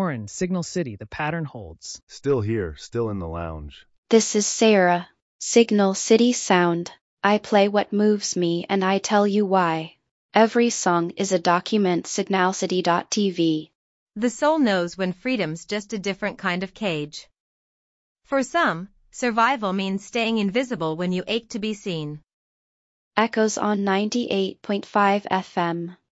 Warren, Signal City, the pattern holds. Still here, still in the lounge. This is Sarah, Signal City Sound. I play what moves me and I tell you why. Every song is a document. Signalcity.tv. The soul knows when freedom's just a different kind of cage. For some, survival means staying invisible when you ache to be seen. Echoes on 98.5 FM.